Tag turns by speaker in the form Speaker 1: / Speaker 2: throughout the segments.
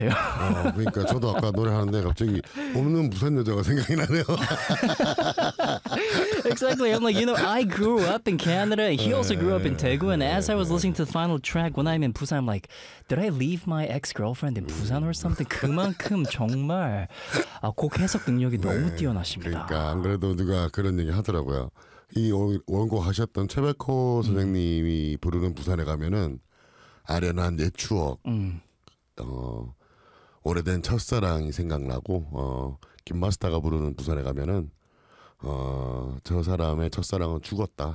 Speaker 1: 그러니까 저도 아까 노래하는데 갑자기 없는 부산 여자가 생각이 나네요.
Speaker 2: Exactly. I'm like, I grew up in Canada. He also grew up in Daegu. And as I was listening to the final track, when I'm in Busan, I'm like, did I leave my ex-girlfriend in Busan or something? 그만큼 정말 곡 해석 능력이 너무 뛰어나십니다.
Speaker 1: 그러니까 안 그래도 누가 그런 얘기 하더라고요. 이 원곡 하셨던 최백호 선생님이 부르는 부산에 가면은 아련한 옛 추억, 오래된 첫사랑이 생각나고 김마스터가 부르는 부산에 가면은 저 사람의 첫사랑은 죽었다.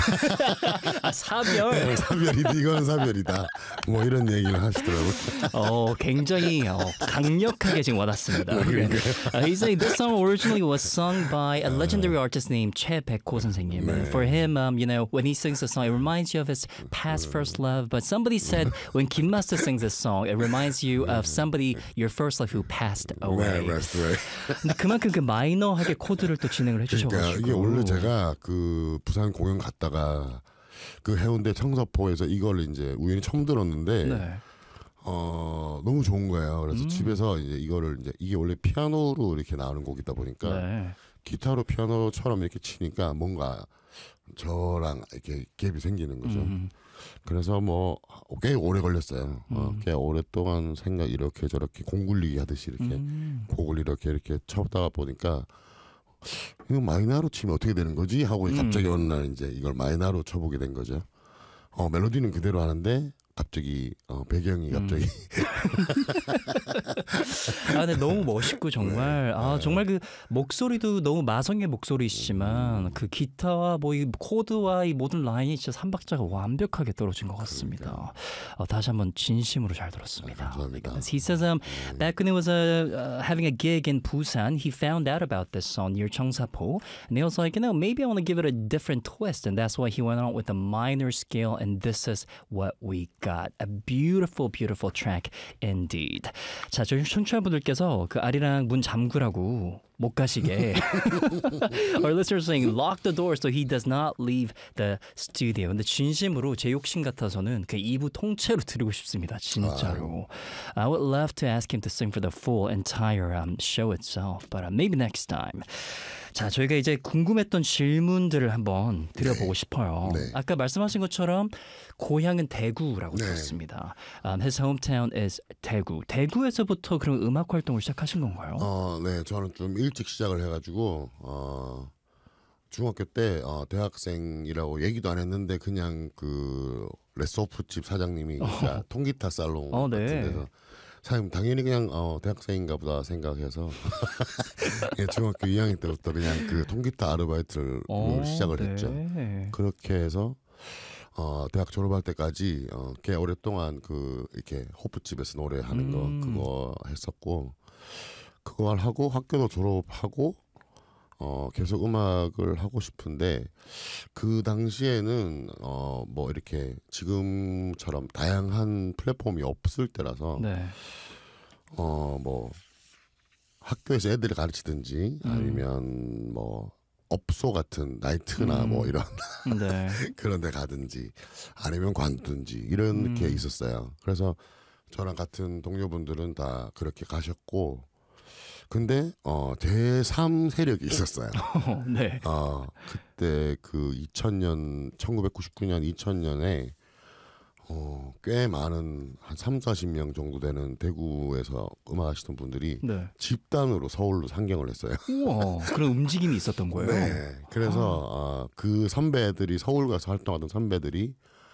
Speaker 2: 사별.
Speaker 1: 사별이다. 이건 사별이다. 뭐 이런 얘기를 하시더라고요.
Speaker 2: 굉장히 강력하게 지금 와닿습니다. He said this song originally was sung by a legendary artist named 최백호 선생님. And for him, when he sings the song, it reminds you of his past first love. But somebody said when Kim Master sings this song, it reminds you of somebody, your first love who passed away.
Speaker 1: Right.
Speaker 2: 근데 그만큼 그 마이너하게 코드를 또 진행을 해주셔가지고.
Speaker 1: 그러니까 이게 원래 제가 그 부산 공연 갔다가 그 해운대 청사포에서 이걸 이제 우연히 처음 들었는데 너무 좋은 거예요. 그래서 집에서 이제 이거를 이게 원래 피아노로 이렇게 나오는 곡이다 보니까 기타로 피아노처럼 이렇게 치니까 뭔가 저랑 이렇게 갭이 생기는 거죠. 그래서 뭐 꽤 오래 걸렸어요. 꽤 오랫동안 이렇게 저렇게 공굴리기 하듯이 이렇게 곡을 이렇게 쳐다가 보니까 이거 마이너로 치면 어떻게 되는 거지? 하고 갑자기 어느 날 이제 이걸 마이너로 쳐보게 된 거죠. 멜로디는 그대로 하는데 갑자기 배경이 갑자기
Speaker 2: 근데 너무 멋있고 정말 정말 그 목소리도 너무 마성의 목소리시지만 그 기타와 뭐 이 코드와 이 모든 라인이 진짜 삼박자가 완벽하게 떨어진 것 같습니다. 다시 한번 진심으로 잘 들었습니다.
Speaker 1: 감사합니다.
Speaker 2: He says back when he was having a gig in Busan, he found out about this song near Cheongsapo, and he was like, maybe I want to give it a different twist, and that's why he went on with a minor scale, and this is what we got. A beautiful, beautiful track indeed. 자, 저희 청취자분들께서 그 아리랑 문 잠그라고 못 가시게. Our listeners saying lock the door so he does not leave the studio. 근데 진심으로 제 욕심 같아서는 그 2부 통째로 드리고 싶습니다. 진짜로. I would love to ask him to sing for the full entire show itself, but maybe next time. 자, 저희가 이제 궁금했던 질문들을 한번 드려보고 싶어요. 아까 말씀하신 것처럼 고향은 대구라고 들었습니다. His hometown is 대구. 대구에서부터 그런 음악 활동을 시작하신 건가요?
Speaker 1: 네, 저는 좀 일찍 시작을 해가지고 중학교 때 대학생이라고 얘기도 안 했는데 그냥 그 레소프집 사장님이 통기타 살롱 같은 데서 사장님 당연히 그냥 대학생인가 보다 생각해서 중학교 2학년 때부터 그냥 그 통기타 아르바이트를 시작을 했죠. 그렇게 해서 대학 졸업할 때까지 꽤 오랫동안 그 이렇게 호프집에서 노래하는 거 그거 했었고 그걸 하고 학교도 졸업하고 계속 음악을 하고 싶은데 그 당시에는 뭐 이렇게 지금처럼 다양한 플랫폼이 없을 때라서 뭐 학교에서 애들을 가르치든지 아니면 뭐 업소 같은 나이트나 뭐 이런 그런 데 가든지 아니면 관두든지 이런 게 있었어요. 그래서 저랑 같은 동료분들은 다 그렇게 가셨고 근데 제3 세력이 있었어요. 그때 그 1999년 2000년에 꽤 많은 한 30-40명 정도 되는 대구에서 음악 하시던 분들이 집단으로 서울로 상경을 했어요.
Speaker 2: 우와, 그런 움직임이 있었던 거예요?
Speaker 1: 네. 그래서 그 선배들이 서울 가서 활동하던 선배들이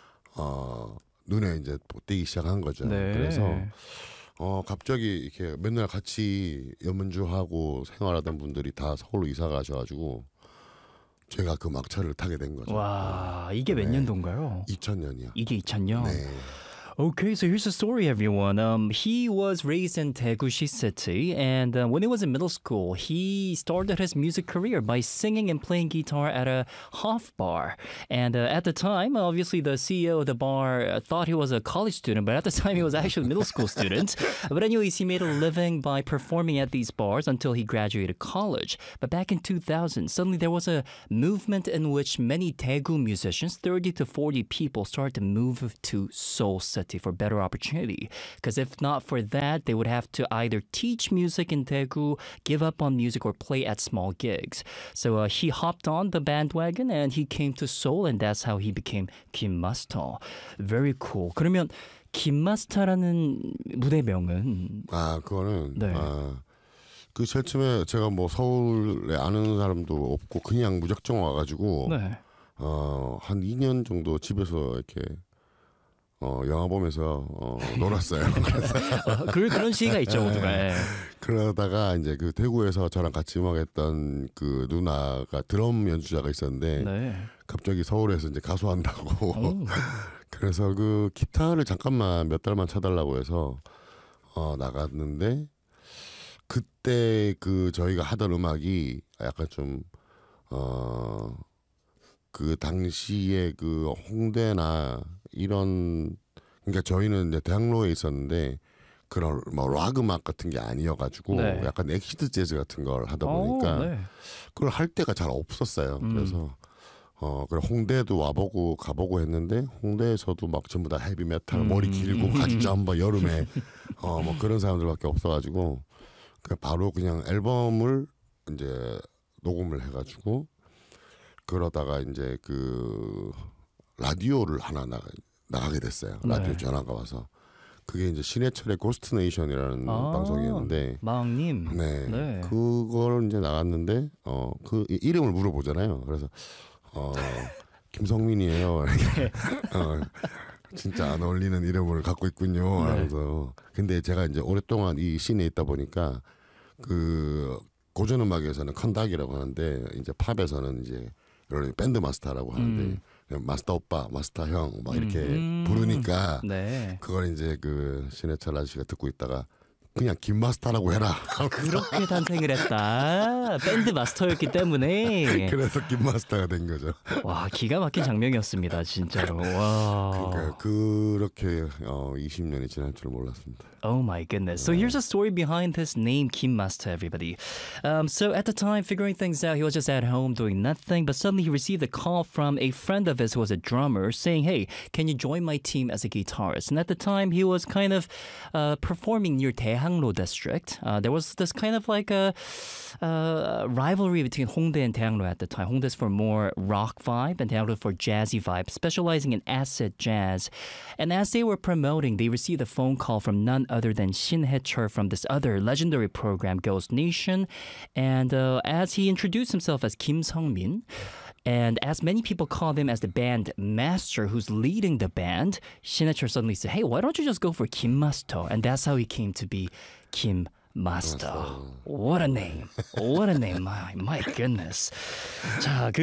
Speaker 1: 눈에 이제 띄기 시작한 거죠. 그래서 갑자기 이렇게 맨날 같이 연문주하고 생활하던 분들이 다 서울로 이사 가셔가지고 제가 그 막차를 타게 된 거죠.
Speaker 2: 와, 이게 몇 년도인가요?
Speaker 1: 2000년이요.
Speaker 2: 이게 2000년?
Speaker 1: 네.
Speaker 2: Okay, so here's the story, everyone. He was raised in Daegu-shi City, and when he was in middle school, he started his music career by singing and playing guitar at a Hof bar. And at the time, obviously, the CEO of the bar thought he was a college student, but at the time, he was actually a middle school student. But anyways, he made a living by performing at these bars until he graduated college. But back in 2000, suddenly there was a movement in which many Daegu musicians, 30 to 40 people, started to move to Seoul City. opportunity, for better opportunity. Because if not for that, they would have to either teach music in Daegu, give up on music, or play at small gigs. So he hopped on the bandwagon and he came to Seoul, and that's how he became Kim Master. Very cool. 그러면 김마스터라는 무대명은
Speaker 1: 그거는
Speaker 2: 네.
Speaker 1: 그 제일 처음에 제가 뭐 서울에 아는 사람도 없고 그냥 무작정 와가지고
Speaker 2: 네.
Speaker 1: 한 2년 정도 집에서 이렇게 영화 보면서 놀았어요.
Speaker 2: 그런 시기가 있죠, 모두가. 네.
Speaker 1: 그러다가 이제 그 대구에서 저랑 같이 음악했던 그 누나가 드럼 연주자가 있었는데
Speaker 2: 네.
Speaker 1: 갑자기 서울에서 이제 가수한다고 그래서 그 기타를 잠깐만 몇 달만 쳐달라고 해서 나갔는데 그때 그 저희가 하던 음악이 약간 좀 그 당시에 그 홍대나 이런 그러니까 저희는 이제 대학로에 있었는데 그런 뭐 락 음악 같은 게 아니어가지고
Speaker 2: 네.
Speaker 1: 약간 엑시드 재즈 같은 걸 하다 보니까
Speaker 2: 네.
Speaker 1: 그걸 할 때가 잘 없었어요. 그래서 그래 홍대도 와보고 가보고 했는데 홍대에서도 막 전부 다 헤비 메탈 머리 길고 가지 잠바 여름에 뭐 그런 사람들밖에 없어가지고 바로 그냥 앨범을 이제 녹음을 해가지고 그러다가 이제 그 라디오를 하나 나가게 됐어요. 라디오
Speaker 2: 네.
Speaker 1: 전화가 와서 그게 이제 신해철의 고스트 네이션이라는 방송이었는데
Speaker 2: 마왕님.
Speaker 1: 네.
Speaker 2: 네.
Speaker 1: 그걸 이제 나갔는데 그 이름을 물어보잖아요. 그래서 김성민이에요. 진짜 안 어울리는 이름을 갖고 있군요. 하면서 근데 제가 이제 오랫동안 이 씬에 있다 보니까 그 고전 음악에서는 컨닥이라고 하는데 이제 팝에서는 이제 이런 밴드 마스터라고 하는데 그냥 마스터 오빠, 마스터 형 막 이렇게 부르니까
Speaker 2: 네.
Speaker 1: 그걸 이제 그 신해철 아저씨가 듣고 있다가 그냥 김마스터라고 해라.
Speaker 2: 그렇게 탄생을 했다. 밴드 마스터였기 때문에.
Speaker 1: 그래서 김마스터가 된 거죠.
Speaker 2: 와, 기가 막힌 장면이었습니다, 진짜로. 와.
Speaker 1: 그러니까 그렇게 20년이 지날 줄 몰랐습니다.
Speaker 2: Oh my goodness. So here's a story behind his name, Kim Master, everybody. So at the time, figuring things out, he was just at home doing nothing, but suddenly he received a call from a friend of his who was a drummer saying, hey, can you join my team as a guitarist? And at the time, he was kind of performing near Daehangro district. There was this kind of like a rivalry between Hongdae and Daehangro at the time. Hongdae's for more rock vibe and Daehangro for jazzy vibe, specializing in acid jazz. And as they were promoting, they received a phone call from none other than Shin Hae-chul from this other legendary program, Ghost Nation. And as he introduced himself as Kim Sung-min, and as many people call him as the band master who's leading the band, Shin Hae-chul suddenly said, hey, why don't you just go for Kim Master? And that's how he came to be Kim Master. What a name. What a name. My goodness. 자,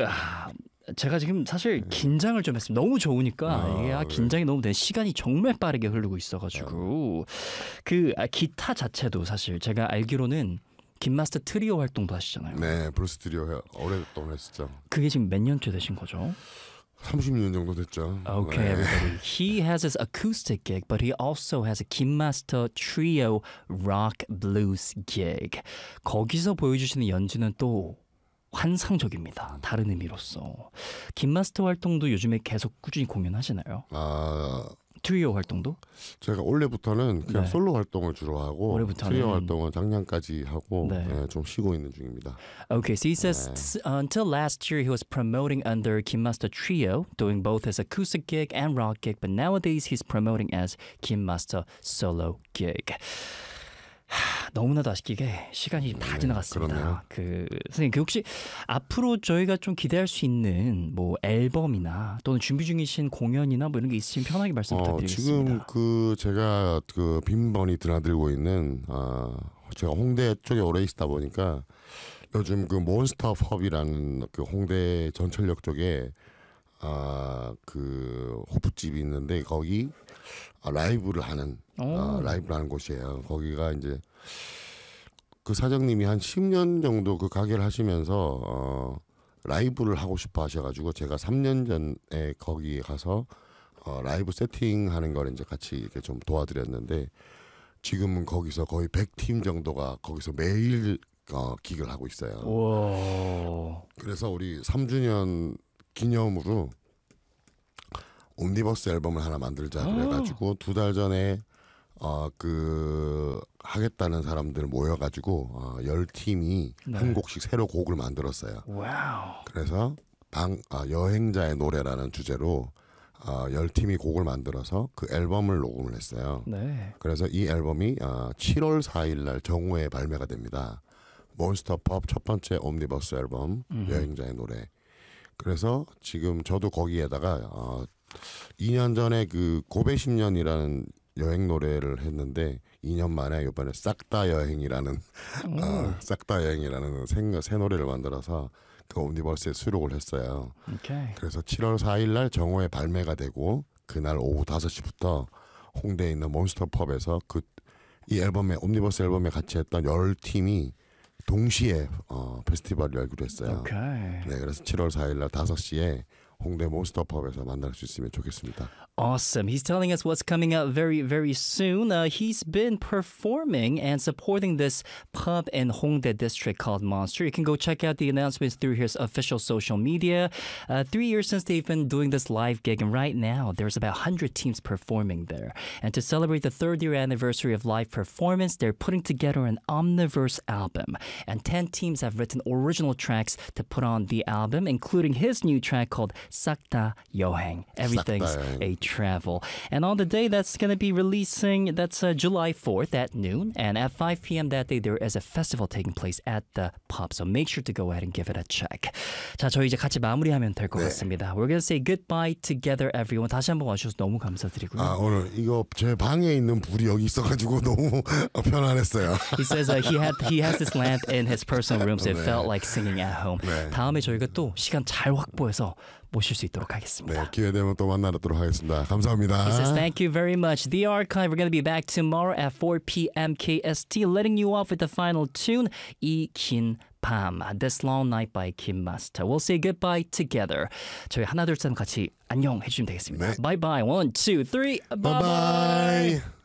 Speaker 2: 제가 지금 사실 긴장을 좀 했습니다. 너무 좋으니까 이게 긴장이 너무 돼. 시간이 정말 빠르게 흐르고 있어가지고 그 기타 자체도 사실 제가 알기로는 김마스터 트리오 활동도 하시잖아요.
Speaker 1: 네, 브루스 트리오 오랫동안 했었죠.
Speaker 2: 그게 지금 몇 년째 되신 거죠?
Speaker 1: 30년 정도 됐죠.
Speaker 2: Okay, everybody. He has his acoustic gig, but he also has a 김마스터 trio rock blues gig. 거기서 보여주시는 연주는 또 환상적입니다. 다른 의미로서. 김마스터 활동도 요즘에 계속 꾸준히 공연하시나요? 트리오 활동도?
Speaker 1: 제가 올해부터는 그냥
Speaker 2: 네.
Speaker 1: 솔로 활동을 주로 하고
Speaker 2: 올해부터는.
Speaker 1: 트리오 활동은 작년까지 하고
Speaker 2: 네.
Speaker 1: 좀 쉬고 있는 중입니다.
Speaker 2: Okay, so he says until last year he was promoting under Kim Master Trio, doing both his acoustic gig and rock gig, but nowadays he's promoting as Kim Master solo gig. 너무나도 아쉽게 시간이 다 지나갔습니다.
Speaker 1: 그러네요.
Speaker 2: 선생님, 혹시 앞으로 저희가 좀 기대할 수 있는 뭐 앨범이나 또는 준비 중이신 공연이나 뭐 이런 게 있으시면 편하게 말씀 부탁드리겠습니다.
Speaker 1: 지금 제가 그 빈번히 드나들고 있는 제가 홍대 쪽에 오래 있다 보니까 요즘 그 몬스터 펍이라는 그 홍대 전철역 쪽에 그 호프집이 있는데 거기 라이브를 하는 곳이에요. 거기가 이제 그 사장님이 한 10년 정도 그 가게를 하시면서 라이브를 하고 싶어 하셔가지고 제가 3년 전에 거기 가서 라이브 세팅하는 걸 이제 같이 이렇게 좀 도와드렸는데 지금은 거기서 거의 100팀 정도가 거기서 매일 기획을 하고 있어요.
Speaker 2: 오.
Speaker 1: 그래서 우리 3주년 기념으로 옴니버스 앨범을 하나 만들자 그래가지고 2달 전에 그 하겠다는 사람들 모여가지고 10팀이 한 곡씩 새로 곡을 만들었어요.
Speaker 2: 와우.
Speaker 1: 그래서 여행자의 노래라는 주제로 10팀이 곡을 만들어서 그 앨범을 녹음을 했어요.
Speaker 2: 네.
Speaker 1: 그래서 이 앨범이 7월 4일 날 정오에 발매가 됩니다. 몬스터팝 첫 번째 옴니버스 앨범 여행자의 노래. 그래서 지금 저도 거기에다가 2년 전에 그 고베 10년이라는 여행 노래를 했는데 2년 만에 이번에 싹다 여행이라는 새 노래를 만들어서 그 옴니버스에 수록을 했어요.
Speaker 2: Okay.
Speaker 1: 그래서 7월 4일 날 정오에 발매가 되고 그날 오후 5시부터 홍대에 있는 몬스터펍에서 이 앨범에 옴니버스 앨범에 같이 했던 10팀이 동시에 페스티벌을 열기로 했어요.
Speaker 2: Okay.
Speaker 1: 네, 그래서 7월 4일 날 5시에 홍대 몬스터펍에서 만날 수 있으면 좋겠습니다.
Speaker 2: Awesome. He's telling us what's coming up very, very soon. He's been performing and supporting this pub in Hongdae district called Monster. You can go check out the announcements through his official social media. 3 years since they've been doing this live gig, and right now there's about 100 teams performing there. And to celebrate the 3rd-year anniversary of live performance, they're putting together an Omniverse album. And 10 teams have written original tracks to put on the album, including his new track called 싹다 여행. Everything's a travel. And on the day that's going to be releasing, that's July 4th at noon. And at 5 p.m. that day, there is a festival taking place at the pub. So make sure to go ahead and give it a check. 자, 저희 이제 같이 마무리하면 될 것 같습니다. We're going to say goodbye together, everyone. 다시 한번 와주셔서 너무 감사드리고요.
Speaker 1: 오늘 이거 제 방에 있는 불이 여기 있어가지고 너무 편안했어요.
Speaker 2: He says he has this lamp in his personal room, so it felt like singing at home. 다음에 저희가 또 시간 잘 확보해서 모실 수 있도록 하겠습니다.
Speaker 1: 네, 기회 되면 또 만나도록 하겠습니다. 감사합니다.
Speaker 2: He says thank you very much. The Archive, we're going to be back tomorrow at 4 p.m. KST, letting you off with the final tune, 이 긴 밤, This Long Night by Kim Master. We'll say goodbye together. 저희 하나 둘 셋 같이 안녕 해주시면 되겠습니다.
Speaker 1: 네.
Speaker 2: Bye bye. 1, 2, 3. Bye
Speaker 1: bye.